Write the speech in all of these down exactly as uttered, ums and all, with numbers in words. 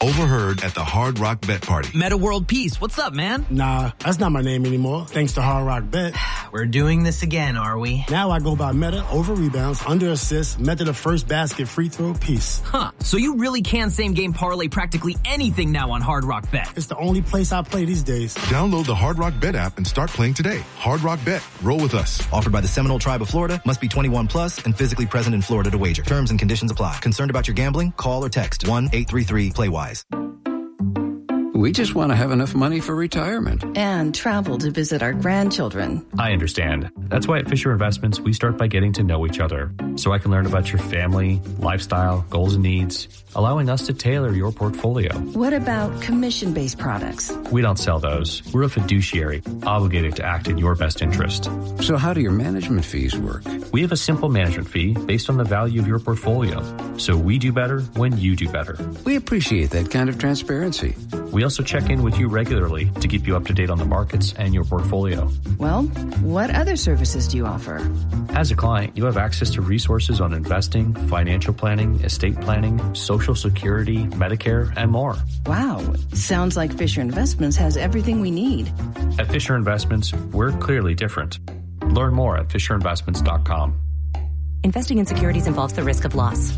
Overheard at the Hard Rock Bet Party. Meta World Peace, what's up, man? Nah, that's not my name anymore, thanks to Hard Rock Bet. We're doing this again, are we? Now I go by Meta over rebounds, under assists, Meta the first basket, free throw, Peace. Huh, so you really can same game parlay practically anything now on Hard Rock Bet. It's the only place I play these days. Download the Hard Rock Bet app and start playing today. Hard Rock Bet. Roll with us. Offered by the Seminole Tribe of Florida. Must be twenty-one plus and physically present in Florida to wager. Terms and conditions apply. Concerned about your gambling? Call or text one eight three three play wise. We just want to have enough money for retirement. And travel to visit our grandchildren. I understand. That's why at Fisher Investments, we start by getting to know each other so I can learn about your family, lifestyle, goals and needs, allowing us to tailor your portfolio. What about commission-based products? We don't sell those. We're a fiduciary, obligated to act in your best interest. So how do your management fees work? We have a simple management fee based on the value of your portfolio. So we do better when you do better. We appreciate that kind of transparency. We also check in with you regularly to keep you up to date on the markets and your portfolio. Well, what other services do you offer? As a client, you have access to resources on investing, financial planning, estate planning, Social Security, Medicare, and more. Wow. Sounds like Fisher Investments has everything we need. At Fisher Investments, we're clearly different. Learn more at fisher investments dot com. Investing in securities involves the risk of loss.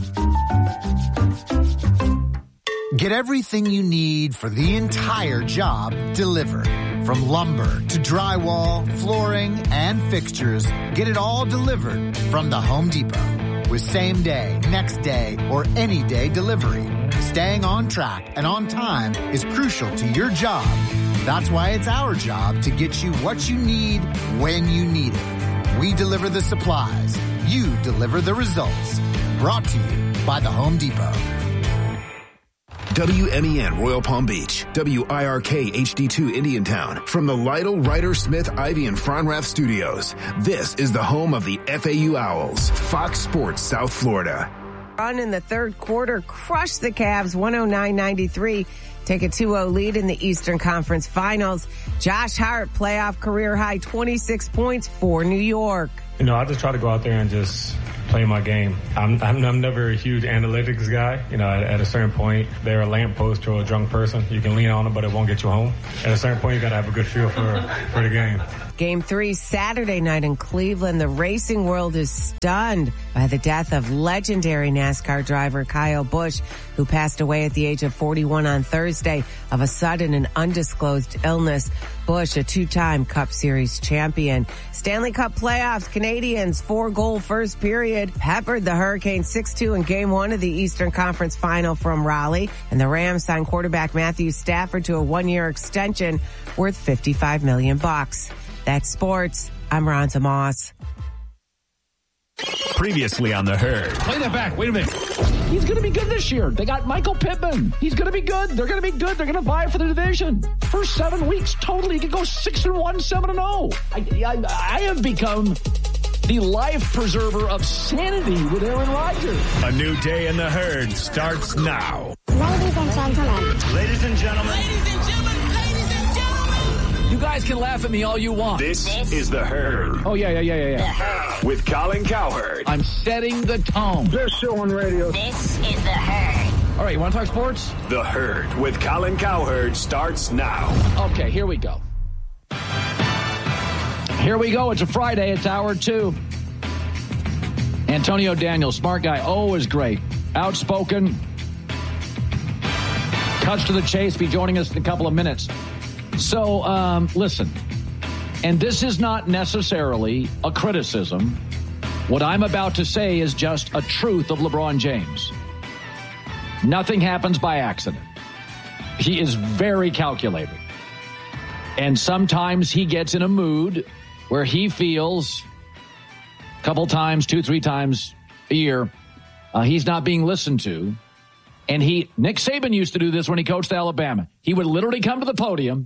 Get everything you need for the entire job delivered. From lumber to drywall, flooring, and fixtures, get it all delivered from the Home Depot. With same day, next day, or any day delivery, staying on track and on time is crucial to your job. That's why it's our job to get you what you need when you need it. We deliver the supplies. You deliver the results. Brought to you by the Home Depot. W M E N Royal Palm Beach, W I R K H D two Indiantown. From the Lytle, Ryder, Smith, Ivy, and Fronrath studios, this is the home of the F A U Owls, Fox Sports South Florida. Run in the third quarter, crushed the Cavs one oh nine ninety-three. Take a two oh lead in the Eastern Conference Finals. Josh Hart, playoff career high twenty-six points for New York. You know, I just try to go out there and just play my game. I'm, I'm, I'm never a huge analytics guy. You know, at, at a certain point, they're a lamppost or a drunk person. You can lean on them, but it won't get you home. At a certain point, you got to have a good feel for, for the game. Game three, Saturday night in Cleveland. The racing world is stunned by the death of legendary NASCAR driver Kyle Busch, who passed away at the age of forty-one on Thursday of a sudden and undisclosed illness. Busch, a two-time Cup Series champion. Stanley Cup playoffs, Canadians, four-goal first period, peppered the Hurricanes six two in game one of the Eastern Conference Final from Raleigh. And the Rams signed quarterback Matthew Stafford to a one-year extension worth fifty-five million bucks. That's sports. I'm Ronza Moss. Previously on The Herd. Play that back. Wait a minute. He's going to be good this year. They got Michael Pittman. He's going to be good. They're going to be good. They're going to vie for the division. First seven weeks, totally, he could go six and one, seven and oh. I, I, I have become the life preserver of sanity with Aaron Rodgers. A new day in The Herd starts now. Ladies and gentlemen. Ladies and gentlemen. Ladies and gentlemen. You guys can laugh at me all you want. This, this is The Herd. Oh, yeah, yeah, yeah, yeah, yeah. With Colin Cowherd. I'm setting the tone. Best show on radio. This is The Herd. All right, you want to talk sports? The Herd with Colin Cowherd starts now. Okay, here we go. Here we go. It's a Friday. It's hour two. Antonio Daniels, smart guy, always great. Outspoken. Cuts to the chase. Be joining us in a couple of minutes. So, um, listen, and this is not necessarily a criticism. What I'm about to say is just a truth of LeBron James. Nothing happens by accident. He is very calculated. And sometimes he gets in a mood where he feels a couple times, two, three times a year, uh, he's not being listened to. And he, Nick Saban used to do this when he coached Alabama. He would literally come to the podium,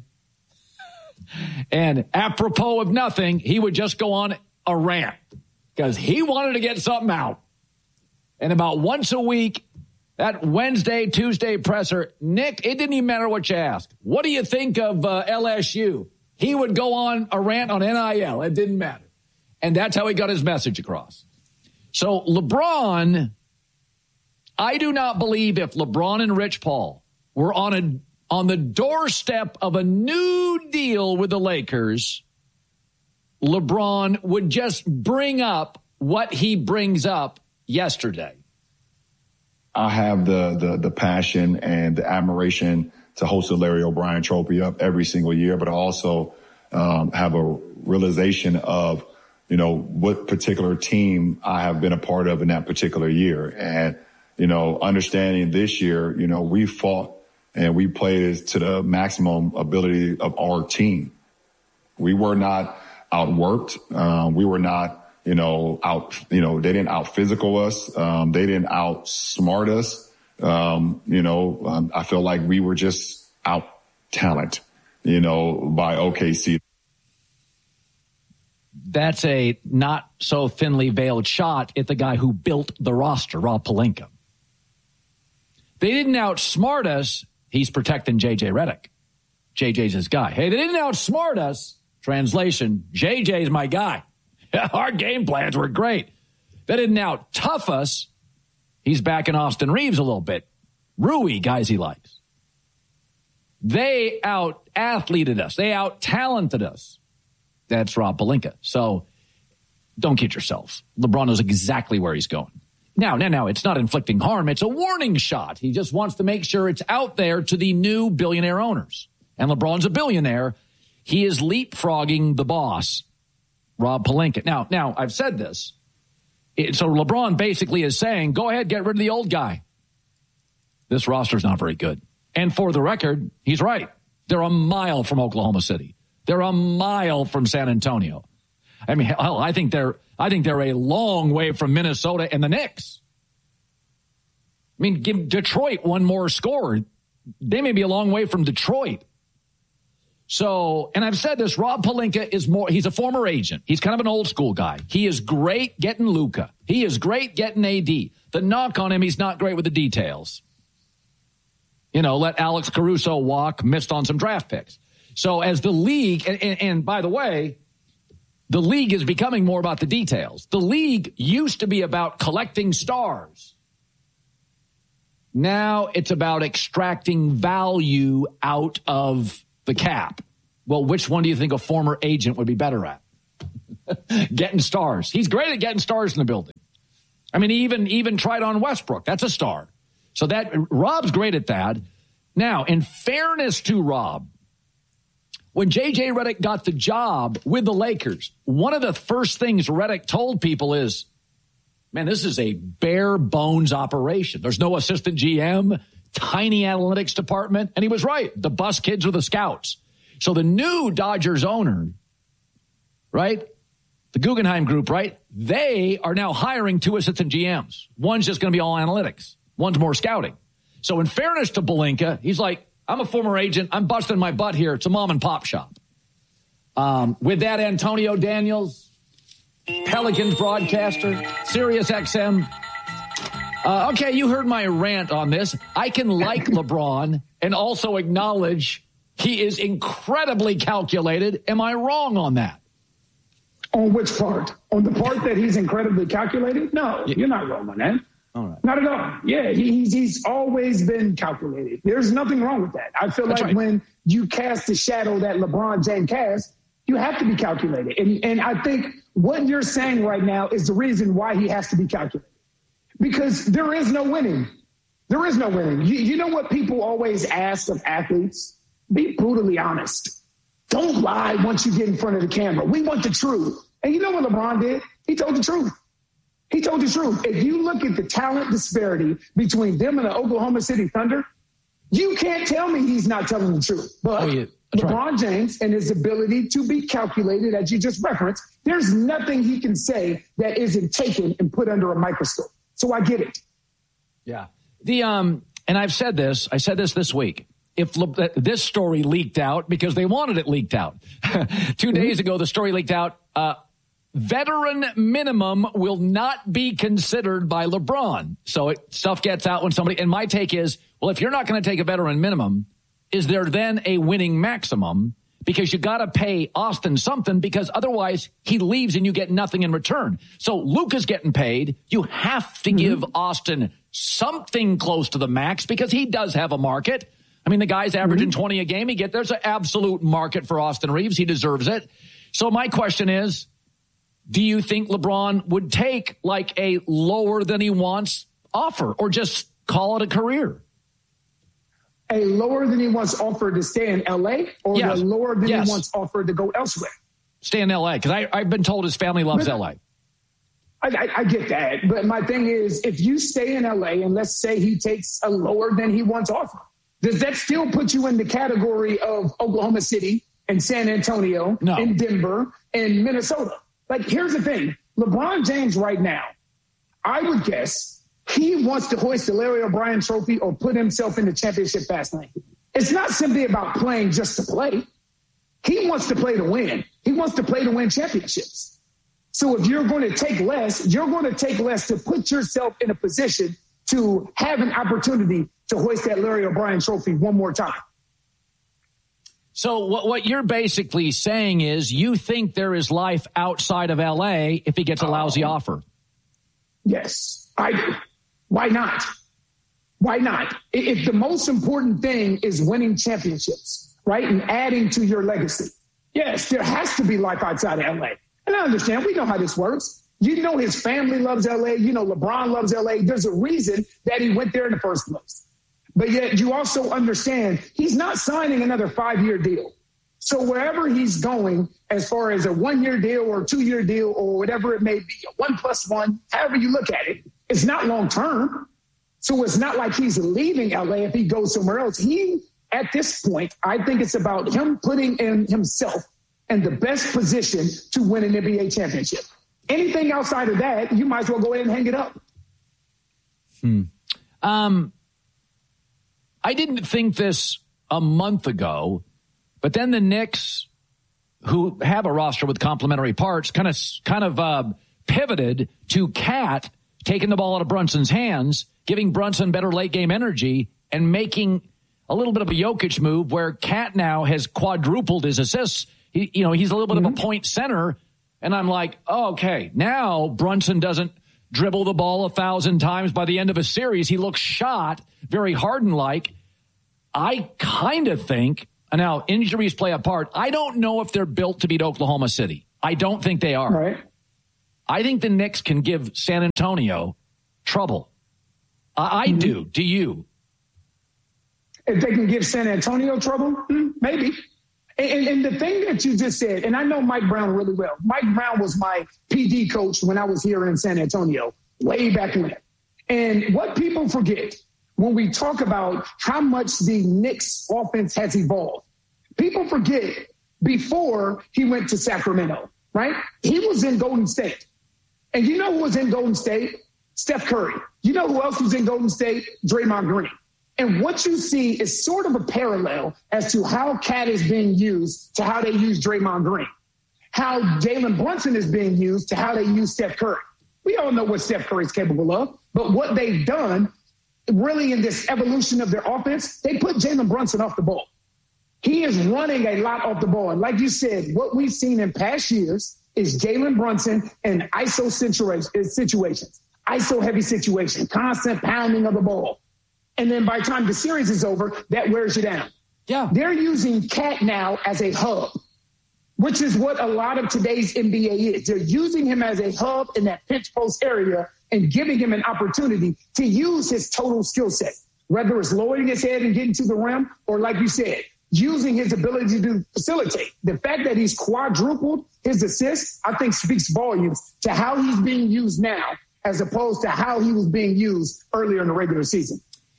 and apropos of nothing, he would just go on a rant because he wanted to get something out. And about once a week, that Wednesday, Tuesday presser, Nick, it didn't even matter what you asked. What do you think of uh, L S U? He would go on a rant on N I L. It didn't matter. And that's how he got his message across. So LeBron, I do not believe if LeBron and Rich Paul were on a on the doorstep of a new deal with the Lakers, LeBron would just bring up what he brings up yesterday. I have the the the passion and the admiration to host the Larry O'Brien Trophy up every single year, but I also um, have a realization of, you know, what particular team I have been a part of in that particular year. And, you know, understanding this year, you know, we fought and we played to the maximum ability of our team. We were not outworked. Um, we were not, you know, out, you know, they didn't out physical us. Um, they didn't outsmart us. Um, you know, um, I feel like we were just out talent, you know, by O K C. That's a not so thinly veiled shot at the guy who built the roster, Rob Pelinka. They didn't outsmart us. He's protecting J J Redick. J J's his guy. Hey, they didn't outsmart us. Translation, J J's my guy. Our game plans were great. They didn't out-tough us. He's backing Austin Reeves a little bit. Rui, guys he likes. They out-athleted us. They out-talented us. That's Rob Pelinka. So don't kid yourself. LeBron knows exactly where he's going. Now, now, now, it's not inflicting harm. It's a warning shot. He just wants to make sure it's out there to the new billionaire owners. And LeBron's a billionaire. He is leapfrogging the boss, Rob Pelinka. Now, now, I've said this. It, so LeBron basically is saying, go ahead, get rid of the old guy. This roster's not very good. And for the record, he's right. They're a mile from Oklahoma City. They're a mile from San Antonio. I mean, hell, I think they're I think they're a long way from Minnesota and the Knicks. I mean, give Detroit one more score. They may be a long way from Detroit. So, and I've said this, Rob Pelinka is more, he's a former agent. He's kind of an old school guy. He is great getting Luka. He is great getting A D. The knock on him, he's not great with the details. You know, let Alex Caruso walk, missed on some draft picks. So as the league, and, and, and by the way, the league is becoming more about the details. The league used to be about collecting stars. Now it's about extracting value out of the cap. Well, which one do you think a former agent would be better at? Getting stars. He's great at getting stars in the building. I mean, he even, even tried on Westbrook. That's a star. So that Rob's great at that. Now, in fairness to Rob, when J J Redick got the job with the Lakers, one of the first things Redick told people is, man, this is a bare bones operation. There's no assistant G M, tiny analytics department. And he was right. The bus kids are the scouts. So the new Dodgers owner, right? The Guggenheim Group, right? They are now hiring two assistant G Ms. One's just going to be all analytics. One's more scouting. So in fairness to Pelinka, he's like, I'm a former agent. I'm busting my butt here. It's a mom and pop shop. Um, with that, Antonio Daniels, Pelicans broadcaster, Sirius X M. Uh, okay, you heard my rant on this. I can like LeBron and also acknowledge he is incredibly calculated. Am I wrong on that? On which part? On the part that he's incredibly calculated? No, you're not wrong on that. All right. Not at all. Yeah, he, he's he's always been calculated. There's nothing wrong with that. I feel That's like right. when you cast the shadow that LeBron James cast, you have to be calculated. And and I think what you're saying right now is the reason why he has to be calculated. Because there is no winning. There is no winning. You, you know what people always ask of athletes? Be brutally honest. Don't lie once you get in front of the camera. We want the truth. And you know what LeBron did? He told the truth. He told the truth. If you look at the talent disparity between them and the Oklahoma City Thunder, you can't tell me he's not telling the truth. But oh, yeah. LeBron right. James and his ability to be calculated, as you just referenced, there's nothing he can say that isn't taken and put under a microscope. So I get it. Yeah. The um, and I've said this. I said this this week. If Le- this story leaked out because they wanted it leaked out. Two days ago, the story leaked out. Uh, Veteran minimum will not be considered by LeBron. So it, stuff gets out when somebody, and my take is, well, if you're not going to take a veteran minimum, is there then a winning maximum? Because you got to pay Austin something, because otherwise he leaves and you get nothing in return. So Luka's getting paid. You have to mm-hmm. give Austin something close to the max because he does have a market. I mean, the guy's averaging mm-hmm. twenty a game. He get there's an absolute market for Austin Reeves. He deserves it. So my question is, do you think LeBron would take like a lower than he wants offer or just call it a career? A lower than he wants offer to stay in L A or yes. the lower than yes. he wants offer to go elsewhere? Stay in L A, because I've been told his family loves but, L A. I, I, I get that. But my thing is, if you stay in L A and let's say he takes a lower than he wants offer, does that still put you in the category of Oklahoma City and San Antonio no. and Denver and Minnesota? Like, here's the thing. LeBron James right now, I would guess he wants to hoist the Larry O'Brien trophy or put himself in the championship fast lane. It's not simply about playing just to play. He wants to play to win. He wants to play to win championships. So if you're going to take less, you're going to take less to put yourself in a position to have an opportunity to hoist that Larry O'Brien trophy one more time. So what, what you're basically saying is you think there is life outside of L A if he gets a lousy oh. offer. Yes, I do. Why not? Why not? If the most important thing is winning championships, right, and adding to your legacy, yes, there has to be life outside of L A. And I understand. We know how this works. You know his family loves L A. You know LeBron loves L A. There's a reason that he went there in the first place. But yet you also understand he's not signing another five-year deal. So wherever he's going, as far as a one-year deal or a two-year deal or whatever it may be, a one plus one, however you look at it, it's not long-term. So it's not like he's leaving L A if he goes somewhere else. He, at this point, I think it's about him putting in himself in the best position to win an N B A championship. Anything outside of that, you might as well go ahead and hang it up. Hmm. Um, I didn't think this a month ago, but then the Knicks, who have a roster with complementary parts, kind of kind of uh, pivoted to Cat taking the ball out of Brunson's hands, giving Brunson better late-game energy, and making a little bit of a Jokic move where Cat now has quadrupled his assists. He, you know, he's a little bit mm-hmm. of a point center, and I'm like, oh, okay, now Brunson doesn't dribble the ball a thousand times by the end of a series. He looks shot, very Harden-like. I kind of think, now injuries play a part. I don't know if they're built to beat Oklahoma City. I don't think they are. Right. I think the Knicks can give San Antonio trouble. I, I mm-hmm. do. Do you? If they can give San Antonio trouble, maybe. And, and the thing that you just said, and I know Mike Brown really well. Mike Brown was my P D coach when I was here in San Antonio, way back when. And what people forget when we talk about how much the Knicks offense has evolved, people forget before he went to Sacramento, right? He was in Golden State. And you know who was in Golden State? Steph Curry. You know who else was in Golden State? Draymond Green. And what you see is sort of a parallel as to how Cat is being used to how they use Draymond Green, how Jalen Brunson is being used to how they use Steph Curry. We all know what Steph Curry is capable of, but what they've done really in this evolution of their offense, they put Jalen Brunson off the ball. He is running a lot off the ball. And like you said, what we've seen in past years is Jalen Brunson in I S O situations, I S O heavy situation, constant pounding of the ball. And then by the time the series is over, that wears you down. Yeah. They're using Cat now as a hub, which is what a lot of today's N B A is. They're using him as a hub in that pinch post area and giving him an opportunity to use his total skill set, whether it's lowering his head and getting to the rim or, like you said, using his ability to facilitate. The fact that he's quadrupled his assists, I think, speaks volumes to how he's being used now as opposed to how he was being used earlier in the regular season.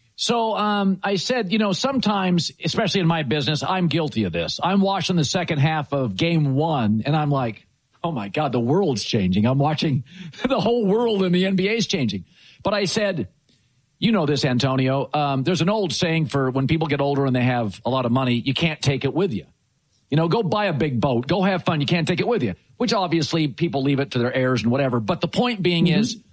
So um, I said, you know, sometimes, especially in my business, I'm guilty of this. I'm watching the second half of game one, and I'm like, oh, my God, the world's changing. I'm watching the whole world in the N B A is changing. But I said, you know this, Antonio, um, there's an old saying for when people get older and they have a lot of money, you can't take it with you. You know, go buy a big boat. Go have fun. You can't take it with you, which obviously people leave it to their heirs and whatever. But the point being mm-hmm. is,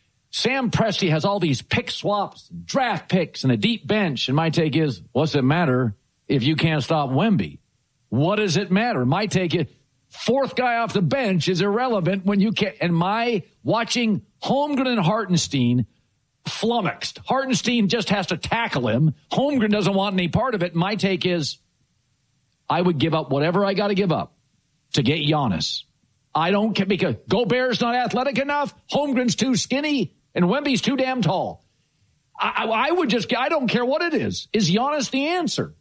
Sam Presti has all these pick swaps, draft picks, and a deep bench. And my take is, what's it matter if you can't stop Wemby? What does it matter? My take is, fourth guy off the bench is irrelevant when you can't. And my watching Holmgren and Hartenstein flummoxed. Hartenstein just has to tackle him. Holmgren doesn't want any part of it. My take is I would give up whatever I got to give up to get Giannis. I don't care because Gobert's not athletic enough. Holmgren's too skinny and Wemby's too damn tall. I, I would just, I don't care what it is. Is Giannis the answer?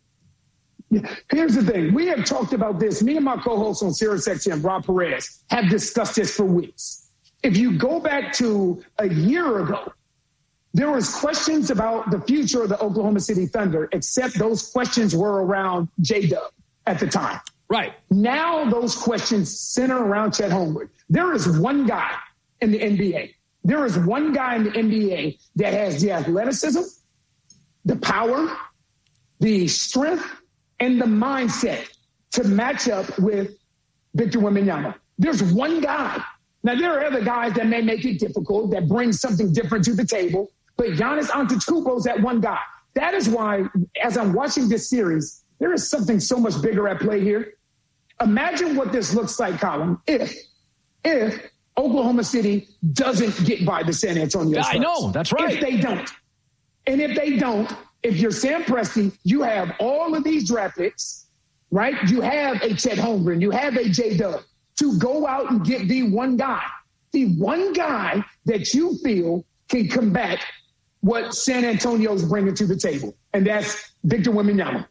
Here's the thing. We have talked about this. Me and my co-host on Sirius X M, Rob Perez, have discussed this for weeks. If you go back to a year ago, there was questions about the future of the Oklahoma City Thunder, except those questions were around J-Dub at the time. Right. Now those questions center around Chet Holmgren. There is one guy in the N B A. There is one guy in the N B A that has the athleticism, the power, the strength, and the mindset to match up with Victor Wembanyama. There's one guy. Now, there are other guys that may make it difficult, that bring something different to the table, but Giannis Antetokounmpo is that one guy. That is why, as I'm watching this series, there is something so much bigger at play here. Imagine what this looks like, Colin, if, if Oklahoma City doesn't get by the San Antonio Spurs. I know, that's right. If they don't. And if they don't, if you're Sam Presti, you have all of these draft picks, right? You have a Chet Holmgren, you have a J-Dub to go out and get the one guy, the one guy that you feel can combat what San Antonio's bringing to the table. And that's Victor Wembanyama.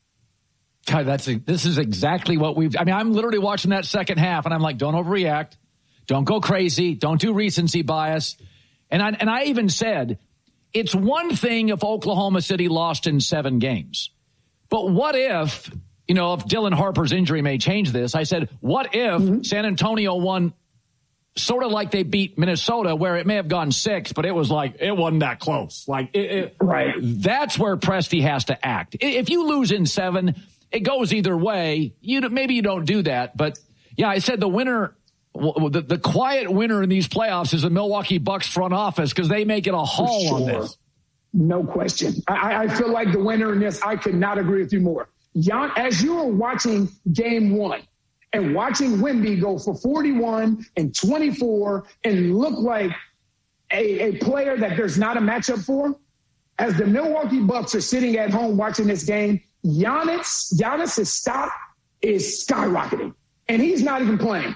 God, that's a, this is exactly what we've, I mean, I'm literally watching that second half and I'm like, don't overreact. Don't go crazy. Don't do recency bias. And I, and I even said, it's one thing if Oklahoma City lost in seven games. But what if, you know, if Dylan Harper's injury may change this, I said, what if mm-hmm. San Antonio won sort of like they beat Minnesota, where it may have gone six, but it was like, it wasn't that close. Like, it, it, right. That's where Presti has to act. If you lose in seven, it goes either way. You maybe you don't do that. But, yeah, I said the winner, the, the quiet winner in these playoffs is the Milwaukee Bucks front office because they make it a haul sure. on this. No question. I, I feel like the winner in this, I could not agree with you more. Jan, as you were watching game one and watching Wemby go for forty-one and twenty-four and look like a, a player that there's not a matchup for, as the Milwaukee Bucks are sitting at home watching this game, Giannis, Giannis' stock is skyrocketing, and he's not even playing.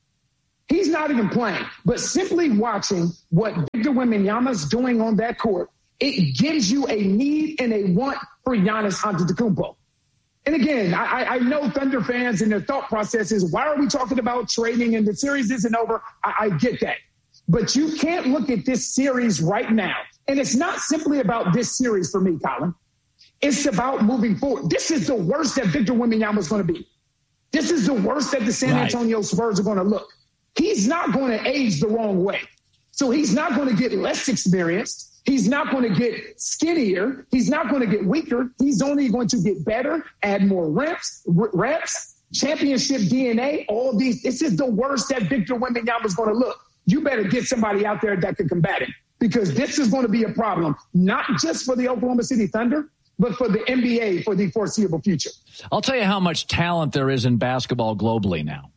He's not even playing. But simply watching what Victor Wembanyama's doing on that court, it gives you a need and a want for Giannis Antetokounmpo. And again, I, I know Thunder fans and their thought process is, why are we talking about trading and the series isn't over? I, I get that. But you can't look at this series right now. And it's not simply about this series for me, Colin. It's about moving forward. This is the worst that Victor Wembanyama is going to be. This is the worst that the San Antonio Spurs are going to look. He's not going to age the wrong way. So he's not going to get less experienced. He's not going to get skinnier. He's not going to get weaker. He's only going to get better, add more reps, reps, championship D N A, all these. This is the worst that Victor Wembanyama is going to look. You better get somebody out there that can combat it, because this is going to be a problem, not just for the Oklahoma City Thunder, but for the N B A for the foreseeable future. I'll tell you how much talent there is in basketball globally now.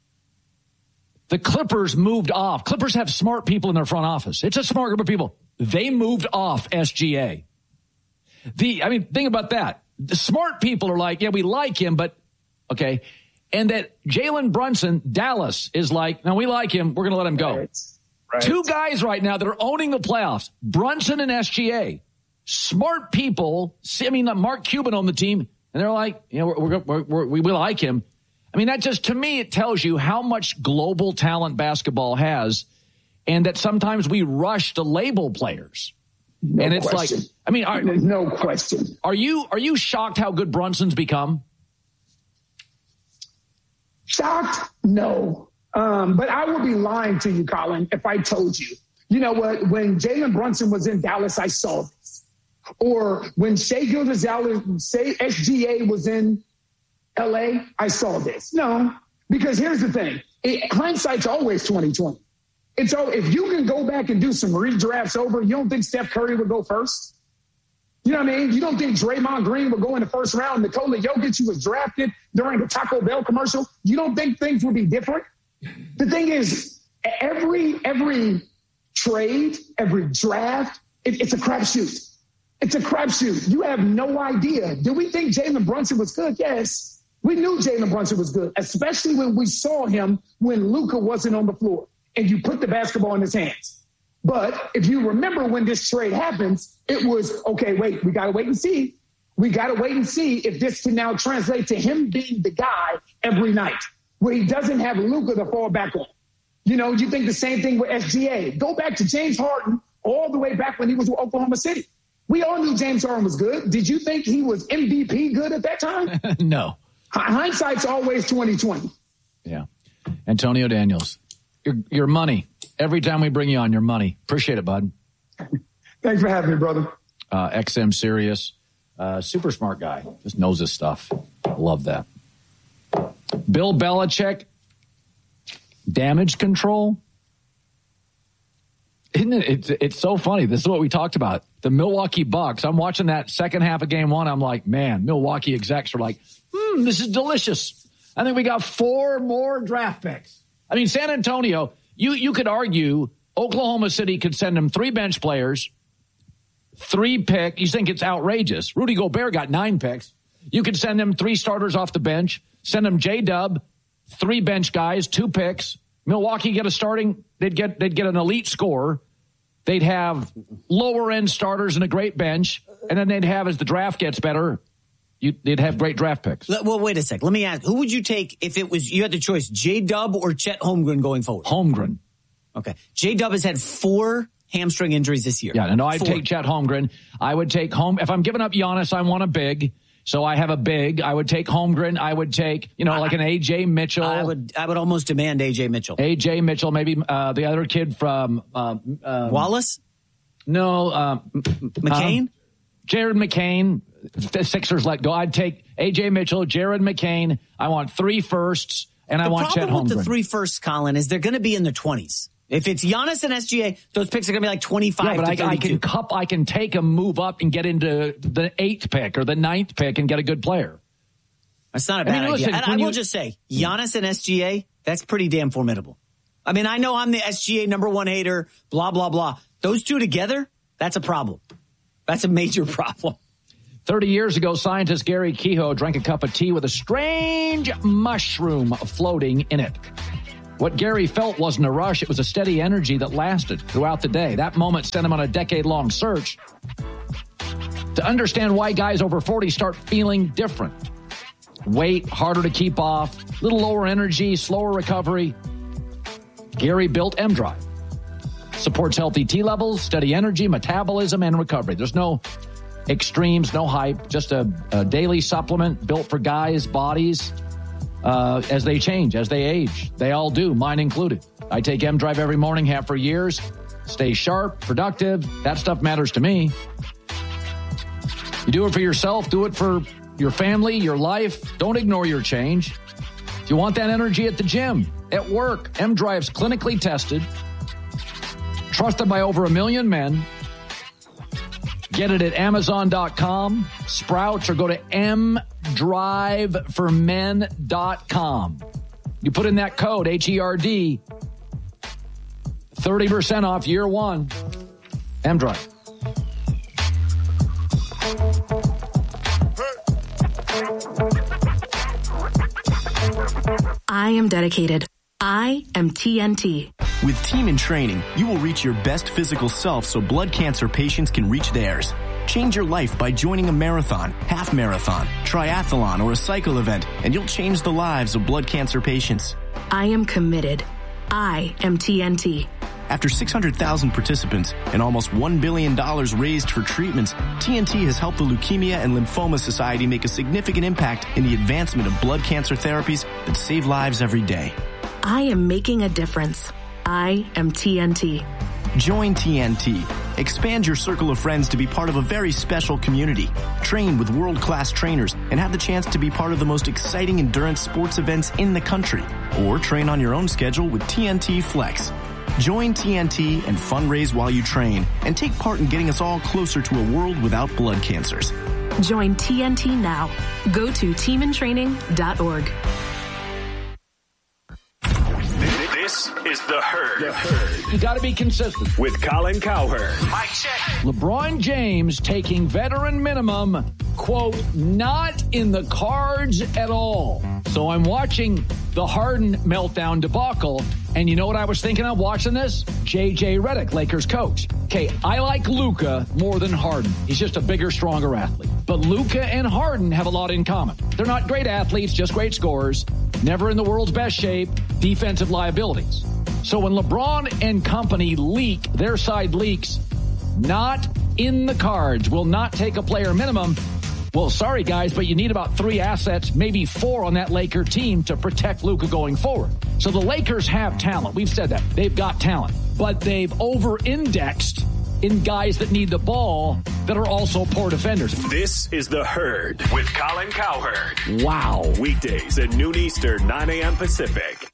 The Clippers moved off. Clippers have smart people in their front office. It's a smart group of people. They moved off S G A. The, I mean, think about that. The smart people are like, yeah, we like him, but okay. And that Jalen Brunson, Dallas, is like, no, we like him. We're going to let him go. Right. Right. Two guys right now that are owning the playoffs, Brunson and S G A. Smart people. I mean, Mark Cuban on the team, and they're like, you know, we're, we're, we're, we will like him. I mean, that just, to me, it tells you how much global talent basketball has, and that sometimes we rush to label players. No and it's question. like, I mean, are, There's no question. Are you are you shocked how good Brunson's become? Shocked? No. Um, but I would be lying to you, Colin, if I told you. You know what? When Jalen Brunson was in Dallas, I saw this. Or when Shai Gilgeous-Alexander, say S G A was in L A, I saw this. No, because here's the thing. It, hindsight's always twenty twenty. And so if you can go back and do some redrafts over, you don't think Steph Curry would go first? You know what I mean? You don't think Draymond Green would go in the first round? Nikola Jokic, who was drafted during the Taco Bell commercial, you don't think things would be different? The thing is, every every trade, every draft, it, it's a crapshoot. It's a crapshoot. You have no idea. Do we think Jalen Brunson was good? Yes. We knew Jalen Brunson was good, especially when we saw him when Luka wasn't on the floor and you put the basketball in his hands. But if you remember when this trade happens, it was, okay, wait, we got to wait and see. We got to wait and see if this can now translate to him being the guy every night where he doesn't have Luka to fall back on. You know, you think the same thing with S G A. Go back to James Harden all the way back when he was with Oklahoma City. We all knew James Harden was good. Did you think he was M V P good at that time? No. Hindsight's always twenty twenty. Yeah. Antonio Daniels, your your money. Every time we bring you on, your money. Appreciate it, bud. Thanks for having me, brother. Uh, X M Sirius. Uh, super smart guy. Just knows his stuff. Love that. Bill Belichick, damage control. Isn't it? It's, it's so funny. This is what we talked about. The Milwaukee Bucks. I'm watching that second half of game one. I'm like, man, Milwaukee execs are like, hmm, this is delicious. I think we got four more draft picks. I mean, San Antonio, you, you could argue Oklahoma City could send them three bench players, three pick. You think it's outrageous. Rudy Gobert got nine picks. You could send them three starters off the bench, send them J-Dub, three bench guys, two picks. Milwaukee get a starting, they'd get they'd get an elite scorer. They'd have lower end starters and a great bench, and then they'd have, as the draft gets better, you, they'd have great draft picks. Well, wait a sec. Let me ask: who would you take if it was you had the choice, J-Dub or Chet Holmgren going forward? Holmgren. Okay, J-Dub has had four hamstring injuries this year. Yeah, no, I'd four. take Chet Holmgren. I would take home if I'm giving up Giannis. I want a big. So I have a big. I would take Holmgren. I would take, you know, like an A J Mitchell. I would I would almost demand A J Mitchell. A J Mitchell, maybe uh, the other kid from uh, um, Wallace? No, uh, McCain? Uh, Jared McCain. The Sixers let go. I'd take A J Mitchell, Jared McCain. I want three firsts, and the I want Chet Holmgren. The problem with the three firsts, Colin, is they're going to be in the twenties. If it's Giannis and S G A, those picks are going to be like twenty-five yeah, but to I, I can cup, I can take them, move up, and get into the eighth pick or the ninth pick and get a good player. That's not a bad I mean, idea. listen, and I you, will just say, Giannis and S G A, that's pretty damn formidable. I mean, I know I'm the S G A number one hater, blah, blah, blah. Those two together, that's a problem. That's a major problem. thirty years ago, scientist Gary Kehoe drank a cup of tea with a strange mushroom floating in it. What Gary felt wasn't a rush. It was a steady energy that lasted throughout the day. That moment sent him on a decade-long search to understand why guys over forty start feeling different. Weight, harder to keep off, little lower energy, slower recovery. Gary built M-Drive. Supports healthy T levels, steady energy, metabolism, and recovery. There's no extremes, no hype, just a, a daily supplement built for guys' bodies uh, as they change, as they age. They all do, mine included. I take M-Drive every morning, have for years. Stay sharp, productive. That stuff matters to me. You do it for yourself. Do it for your family, your life. Don't ignore your change. If you want that energy at the gym, at work, M-Drive's clinically tested, trusted by over a million men. Get it at Amazon dot com, Sprouts, or go to M drive for men dot com. You put in that code, H E R D, thirty percent off year one. M-Drive. I am dedicated. I am T N T. With Team in Training, you will reach your best physical self so blood cancer patients can reach theirs. Change your life by joining a marathon, half marathon, triathlon, or a cycle event, and you'll change the lives of blood cancer patients. I am committed. I am T N T. After six hundred thousand participants and almost one billion dollars raised for treatments, T N T has helped the Leukemia and Lymphoma Society make a significant impact in the advancement of blood cancer therapies that save lives every day. I am making a difference. I am T N T. Join T N T. Expand your circle of friends to be part of a very special community. Train with world-class trainers and have the chance to be part of the most exciting endurance sports events in the country. Or train on your own schedule with T N T Flex. Join T N T and fundraise while you train and take part in getting us all closer to a world without blood cancers. Join T N T now. Go to team in training dot org. This is The Herd. The Herd. You got to be consistent. With Colin Cowherd. Mic check. LeBron James taking veteran minimum, quote, not in the cards at all. So I'm watching the Harden meltdown debacle, and you know what I was thinking of watching this? J J Redick, Lakers coach. Okay, I like Luka more than Harden. He's just a bigger, stronger athlete. But Luka and Harden have a lot in common. They're not great athletes, just great scorers, never in the world's best shape, defensive liabilities. So when LeBron and company leak, their side leaks, not in the cards, will not take a player minimum. Well, sorry, guys, but you need about three assets, maybe four on that Laker team to protect Luka going forward. So the Lakers have talent. We've said that. They've got talent. But they've over-indexed in guys that need the ball that are also poor defenders. This is The Herd with Colin Cowherd. Wow. Weekdays at noon Eastern, nine a.m. Pacific.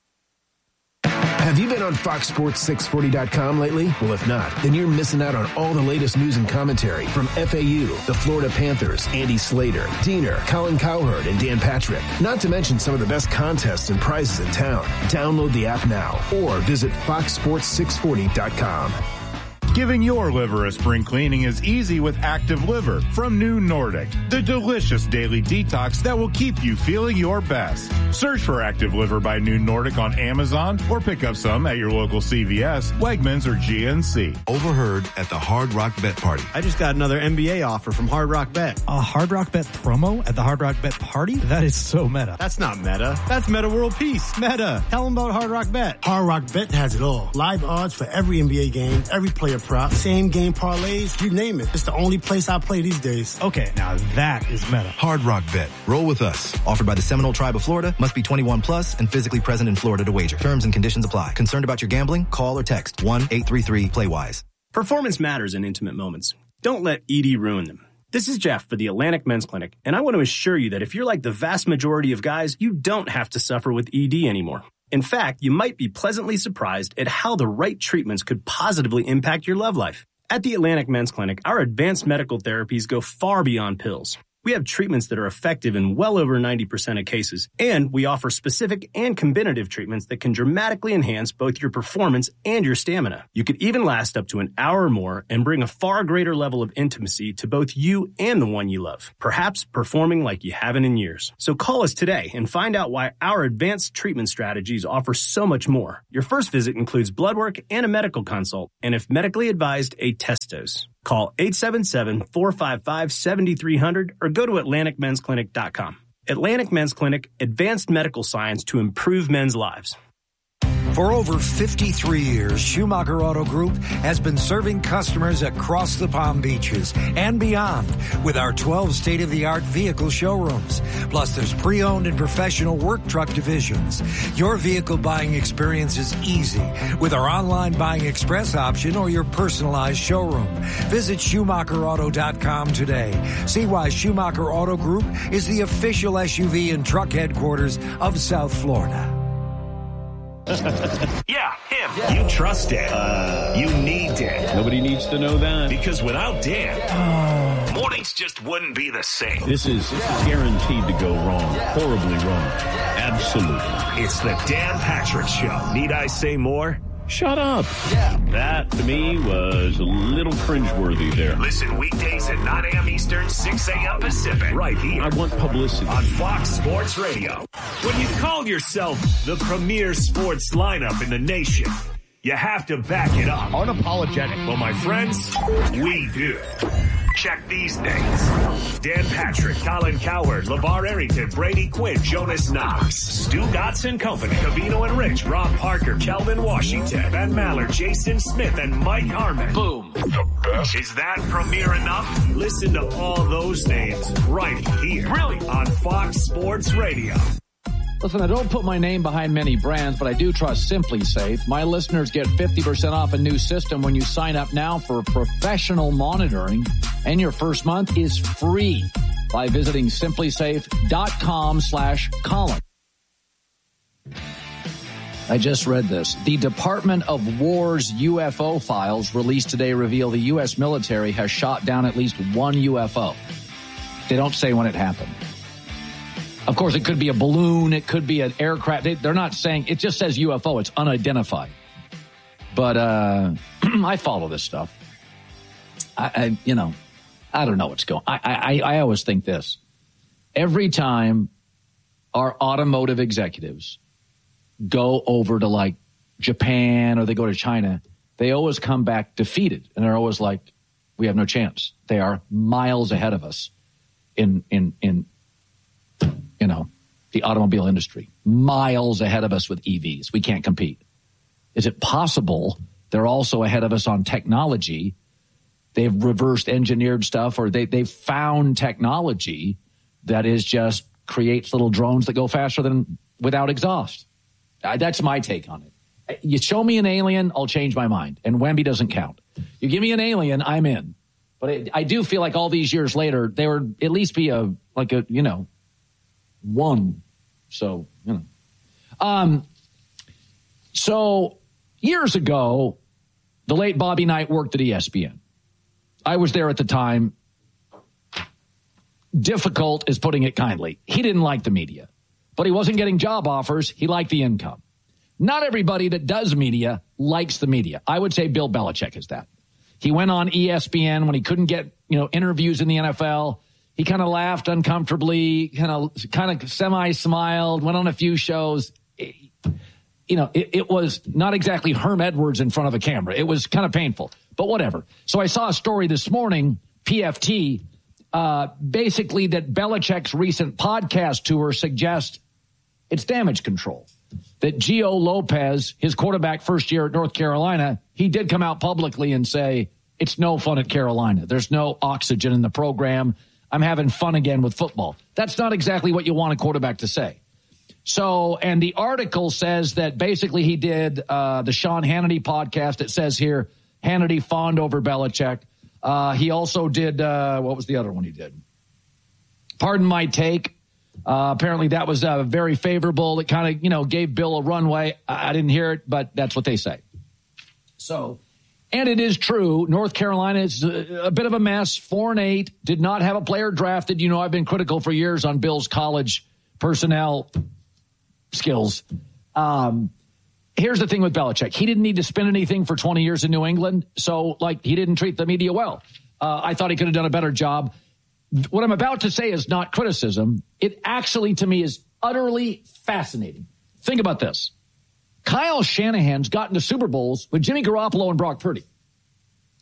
Have you been on Fox Sports six forty dot com lately? Well, if not, then you're missing out on all the latest news and commentary from F A U, the Florida Panthers, Andy Slater, Diener, Colin Cowherd, and Dan Patrick. Not to mention some of the best contests and prizes in town. Download the app now or visit fox sports six forty dot com. Giving your liver a spring cleaning is easy with Active Liver from New Nordic, the delicious daily detox that will keep you feeling your best. Search for Active Liver by New Nordic on Amazon or pick up some at your local C V S, Wegmans, or G N C. Overheard at the Hard Rock Bet Party. I just got another N B A offer from Hard Rock Bet. A Hard Rock Bet promo at the Hard Rock Bet Party? That is so meta. That's not meta. That's Meta World Peace. Meta. Tell them about Hard Rock Bet. Hard Rock Bet has it all. Live odds for every N B A game, every player prop, same game parlays, you name it. It's the only place I play these days. Okay, now that is meta. Hard Rock Bet. Roll with us. Offered by the Seminole Tribe of Florida. Must be twenty-one plus and physically present in Florida to wager. Terms and conditions apply. Concerned about your gambling? Call or text one eight three three play wise. Performance matters in intimate moments. Don't let E D ruin them. This is Jeff for the Atlantic Men's Clinic, and I want to assure you that if you're like the vast majority of guys, you don't have to suffer with E D anymore. In fact, you might be pleasantly surprised at how the right treatments could positively impact your love life. At the Atlantic Men's Clinic, our advanced medical therapies go far beyond pills. We have treatments that are effective in well over ninety percent of cases, and we offer specific and combinative treatments that can dramatically enhance both your performance and your stamina. You could even last up to an hour or more and bring a far greater level of intimacy to both you and the one you love, perhaps performing like you haven't in years. So call us today and find out why our advanced treatment strategies offer so much more. Your first visit includes blood work and a medical consult, and if medically advised, a test dose. Call eight seven seven, four five five, seven three zero zero or go to atlantic men's clinic dot com. Atlantic Men's Clinic, advanced medical science to improve men's lives. For over fifty-three years, Schumacher Auto Group has been serving customers across the Palm Beaches and beyond with our twelve state-of-the-art vehicle showrooms. Plus, there's pre-owned and professional work truck divisions. Your vehicle buying experience is easy with our online buying express option or your personalized showroom. Visit Schumacher Auto dot com today. See why Schumacher Auto Group is the official S U V and truck headquarters of South Florida. Yeah, him. Yeah. You trust Dan. Uh, you need Dan. Nobody needs to know that. Because without Dan, oh. mornings just wouldn't be the same. This is, this is guaranteed to go wrong. Horribly wrong. Absolutely. It's the Dan Patrick Show. Need I say more? Shut up. Yeah. That, to me, was a little cringeworthy there. Listen weekdays at nine a.m. Eastern, six a.m. Pacific. Right here. I want publicity. On Fox Sports Radio. When you call yourself the premier sports lineup in the nation, you have to back it up. Unapologetic. Well, my friends, we do. Check these names. Dan Patrick, Colin Cowherd, LeVar Arrington, Brady Quinn, Jonas Knox, Stu Gotts Company, Covino and Rich, Rob Parker, Kelvin Washington, Ben Maller, Jason Smith, and Mike Harmon. Boom. The best. Is that premiere enough? Listen to all those names right here. Really? On Fox Sports Radio. Listen, I don't put my name behind many brands, but I do trust Simply Safe. My listeners get fifty percent off a new system when you sign up now for professional monitoring, and your first month is free by visiting simply safe dot com slash Colin. I just read this. The Department of War's U F O files released today reveal the U S military has shot down at least one U F O. They don't say when it happened. Of course, it could be a balloon. It could be an aircraft. They, they're not saying, it just says U F O. It's unidentified. But uh, I follow this stuff. I, I, you know, I don't know what's going. I, I, I always think this: every time our automotive executives go over to like Japan or they go to China, they always come back defeated, and they're always like, "We have no chance." They are miles ahead of us in in in you know the automobile industry, miles ahead of us with E Vs. We can't compete. Is it possible they're also ahead of us on technology? They've reversed engineered stuff, or they, they've found technology that is just creates little drones that go faster than without exhaust. Uh, that's my take on it. You show me an alien, I'll change my mind. And Wemby doesn't count. You give me an alien, I'm in. But it, I do feel like all these years later, there would at least be a, like a, you know, one. So, you know. Um, so years ago, the late Bobby Knight worked at E S P N. I was there at the time. Difficult is putting it kindly. He didn't like the media, but he wasn't getting job offers. He liked the income. Not everybody that does media likes the media. I would say Bill Belichick is that. He went on E S P N when he couldn't get, you know, interviews in the N F L. He kind of laughed uncomfortably, kind of, kind of semi-smiled, went on a few shows. It, you know, it, it was not exactly Herm Edwards in front of a camera. It was kind of painful, but whatever. So I saw a story this morning, P F T, uh, basically that Belichick's recent podcast tour suggests it's damage control. That Gio Lopez, his quarterback first year at North Carolina, he did come out publicly and say, it's no fun at Carolina. There's no oxygen in the program. I'm having fun again with football. That's not exactly what you want a quarterback to say. So, and the article says that basically he did uh, the Sean Hannity podcast. It says here, Hannity fawned over Belichick. Uh, he also did, uh, what was the other one he did? Pardon My Take. Uh, apparently that was uh, very favorable. It kind of, you know, gave Bill a runway. I, I didn't hear it, but that's what they say. So, and it is true. North Carolina is a, a bit of a mess. Four and eight. Did not have a player drafted. You know, I've been critical for years on Bill's college personnel skills. Um, here's the thing with Belichick. He didn't need to spend anything for twenty years in New England. So, like, he didn't treat the media well. Uh, I thought he could have done a better job. What I'm about to say is not criticism. It actually, to me, is utterly fascinating. Think about this. Kyle Shanahan's gotten to Super Bowls with Jimmy Garoppolo and Brock Purdy.